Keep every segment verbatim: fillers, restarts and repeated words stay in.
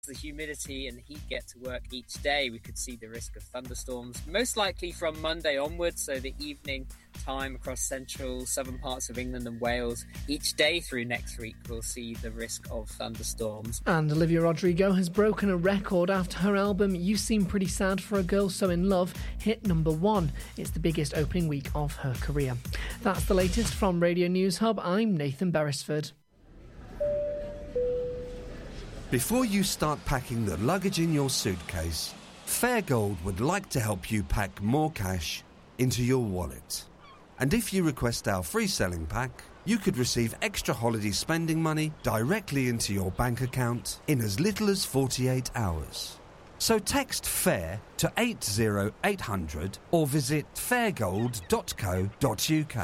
the humidity and heat get to work each day, we could see the risk of thunderstorms, most likely from Monday onwards, so the evening time across central, southern parts of England and Wales. Each day through next week, we'll see the risk of thunderstorms. And Olivia Rodrigo has broken a record after her album You Seem Pretty Sad for a Girl So In Love hit number one. It's the biggest opening week of her career. That's the latest from Radio News Hub. I'm Nathan Beresford. Before you start packing the luggage in your suitcase, Fairgold would like to help you pack more cash into your wallet. And if you request our free selling pack, you could receive extra holiday spending money directly into your bank account in as little as forty-eight hours. So text FAIR to eight zero eight hundred or visit fairgold dot co dot uk.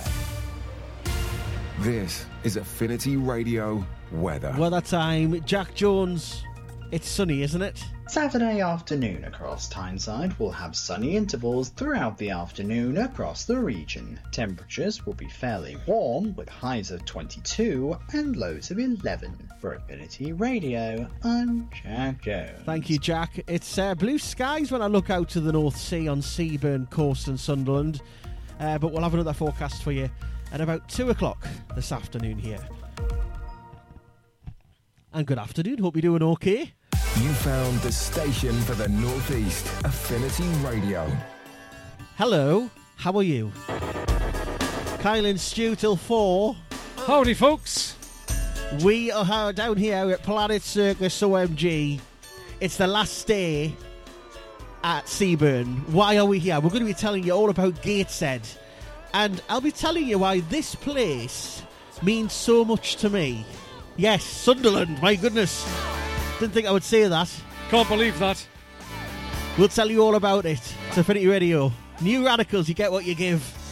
This is Affinity Radio weather. Weather time. Jack Jones. It's sunny, isn't it? Saturday afternoon across Tyneside will have sunny intervals throughout the afternoon across the region. Temperatures will be fairly warm with highs of twenty-two and lows of eleven. For Affinity Radio, I'm Jack Jones. Thank you, Jack. It's uh, blue skies when I look out to the North Sea on Seaburn, Coast and Sunderland. Uh, but we'll have another forecast for you at about two o'clock this afternoon here. And good afternoon, hope you're doing okay. You found the station for the North East, Affinity Radio. Hello, how are you? Kyle and Stu till four. Howdy, folks. We are down here at Planet Circus O M G. It's the last day at Seaburn. Why are we here? We're going to be telling you all about Gateshead. And I'll be telling you why this place means so much to me. Yes, Sunderland, my goodness. Didn't think I would say that. Can't believe that. We'll tell you all about it. It's Affinity Radio. New Radicals, you get what you give.